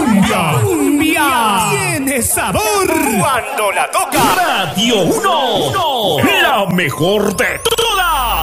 cumbia. Cumbia Tiene sabor cuando la toca Radio 1. La mejor de todas.